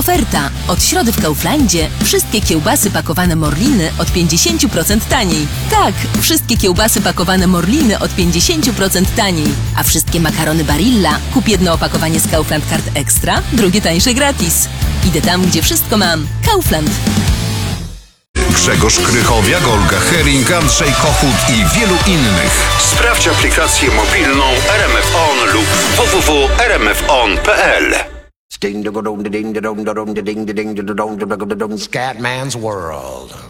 Oferta. Od środy w Kauflandzie wszystkie kiełbasy pakowane Morliny od 50% taniej. Tak, wszystkie kiełbasy pakowane Morliny od 50% taniej. A wszystkie makarony Barilla kup jedno opakowanie z Kaufland Card Extra, drugie tańsze gratis. Idę tam, gdzie wszystko mam. Kaufland. Grzegorz Krychowiak, Olga Hering, Andrzej Kochut i wielu innych. Sprawdź aplikację mobilną RMF On lub www.rmfon.pl. Scatman's World.